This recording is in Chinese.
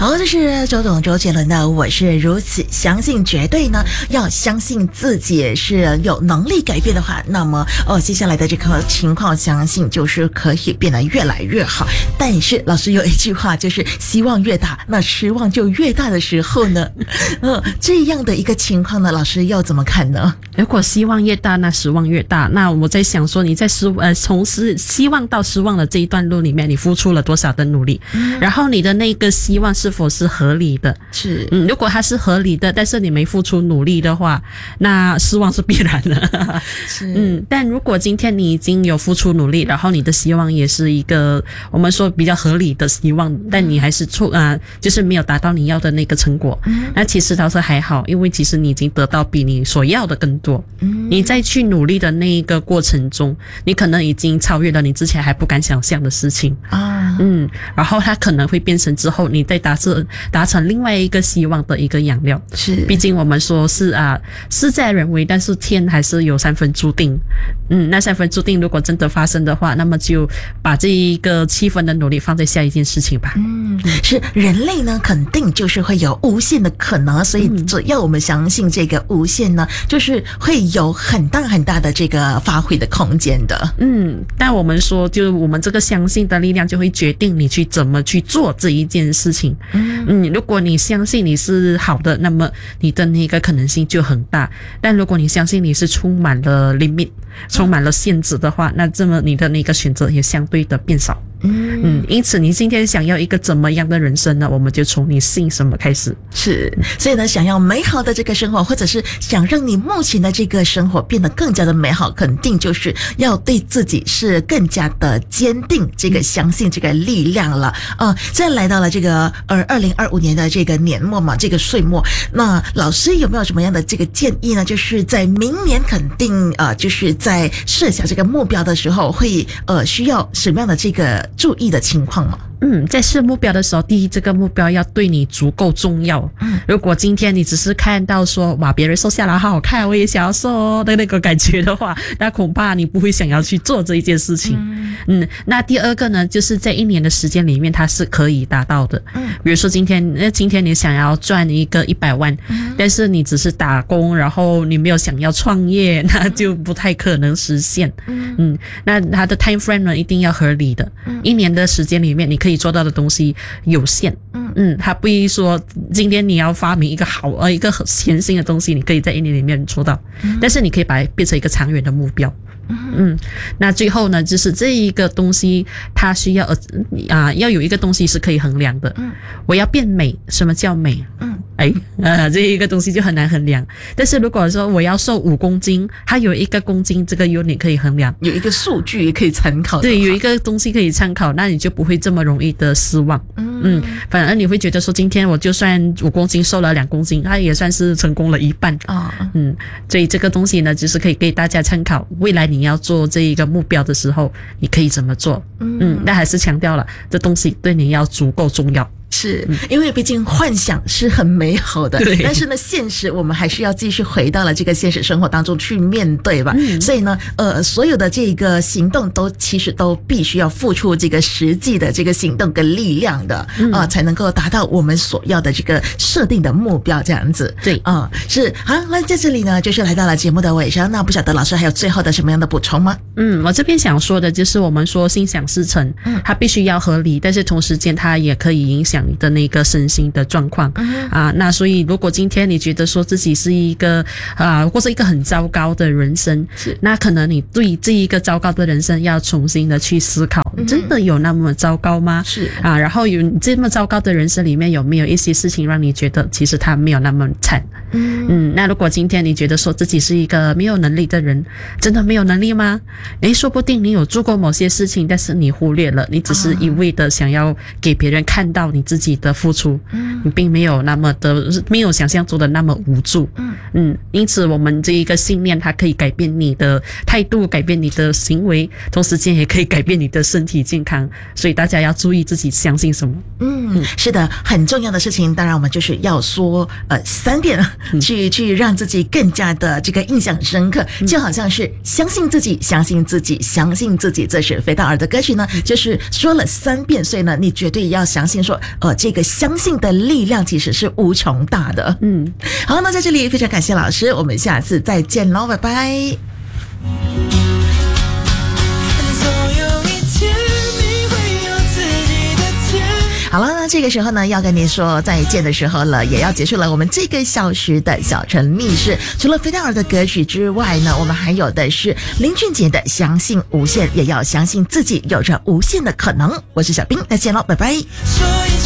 好，这是周董周杰伦的《我是如此相信》，绝对呢要相信自己是有能力改变的话，那么接下来的这个情况，相信就是可以变得越来越好。但是老师有一句话，就是希望越大，那失望就越大的时候呢，这样的一个情况呢，老师要怎么看呢？ 如果希望越大，那失望越大。那我在想说，你在从希望到失望的这一段路里面，你付出了多少的努力？然后你的那个希望是否是合理的？ 是， 如果它是合理的，但是你没付出努力的话，那失望是必然的。 是， 但如果今天你已经有付出努力，然后你的希望也是一个我们说比较合理的希望，但你还是就是没有达到你要的那个成果，那其实倒是还好，因为其实你已经得到比你所要的更多。你再去努力的那一个过程中，你可能已经超越了你之前还不敢想象的事情啊。然后它可能会变成之后你再达成另外一个希望的一个养料。 是， 毕竟我们说是事在人为，但是天还是有三分注定。那三分注定如果真的发生的话，那么就把这一个7分的努力放在下一件事情吧。 是，人类呢肯定就是会有无限的可能，所以只要我们相信这个无限呢，就是会有很大很大的这个发挥的空间的。 但我们说，就是我们这个相信的力量就会决定你去怎么去做这一件事情。如果你相信你是好的，那么你的那个可能性就很大。但如果你相信你是充满了 limit， 充满了限制的话，那这么你的那个选择也相对的变少。因此你今天想要一个怎么样的人生呢？我们就从你信什么开始。 是，所以呢，想要美好的这个生活，或者是想让你目前的这个生活变得更加的美好，肯定就是要对自己是更加的坚定，这个相信这个力量了。现在来到了这个2025年的这个年末嘛，这个岁末，那老师有没有什么样的这个建议呢？就是在明年肯定就是在设想这个目标的时候，会需要什么样的这个注意的情况吗？ 在设目标的时候，第一，这个目标要对你足够重要。如果今天你只是看到说哇别人瘦下来好好看，我也想要瘦的那个感觉的话，那恐怕你不会想要去做这一件事情。那第二个呢，就是在1年的时间里面它是可以达到的。比如说今天你想要赚一个100万，但是你只是打工，然后你没有想要创业，那就不太可能实现。那它的 time frame 呢一定要合理的。1年的时间里面你可以做到的东西有限。它不一说今天你要发明一个一个全新的东西，你可以在1年里面做到，但是你可以把它变成一个长远的目标。那最后呢，就是这一个东西它需要要有一个东西是可以衡量的。我要变美，什么叫美？这一个东西就很难衡量。但是如果说我要瘦5公斤，它有1公斤这个unit可以衡量， 有一个数据也可以参考。 对，有一个东西可以参考，那你就不会这么容易的失望。反而你会觉得说今天我就算5公斤瘦了2公斤，它也算是成功了一半。所以这个东西呢，就是可以给大家参考，未来你要做这一个目标的时候你可以怎么做。那还是强调了，这东西对你要足够重要。 是，因为毕竟幻想是很美好的，但是呢，现实我们还是要继续回到了这个现实生活当中去面对吧。所以呢，所有的这个行动其实都必须要付出这个实际的这个行动跟力量的，才能够达到我们所要的这个设定的目标，这样子。 对， 是。好，那在这里呢，就是来到了节目的尾声，那不晓得老师还有最后的什么样的补充吗？ 我这边想说的就是我们说心想事成，它必须要合理，但是同时间它也可以影响你的那个身心的状况。那所以如果今天你觉得说自己是一个或是一个很糟糕的人生，那可能你对这一个糟糕的人生要重新的去思考，真的有那么糟糕吗？ 是然后有这么糟糕的人生里面有没有一些事情让你觉得其实它没有那么惨？那如果今天你觉得说自己是一个没有能力的人，真的没有能力吗？说不定你有做过某些事情，但是你忽略了，你只是一味的想要给别人看到你自己的付出，你并没有没有想象中的那么无助。因此我们这一个信念它可以改变你的态度，改变你的行为，同时间也可以改变你的身身体健康，所以大家要注意自己相信什么。 是的，很重要的事情，当然我们就是要说3遍，去让自己更加的这个印象深刻，就好像是相信自己，相信自己，相信自己。这是菲道尔的歌曲呢，就是说了3遍，所以呢，你绝对要相信说，这个相信的力量其实是无穷大的。好，那在这里非常感谢老师，我们下次再见喽，拜拜。好了，那这个时候呢，要跟你说再见的时候了，也要结束了我们这个小时的小城密室。除了菲道尔的歌曲之外呢，我们还有的是林俊杰的《相信无限》，也要相信自己有着无限的可能。我是小冰，再见喽，拜拜。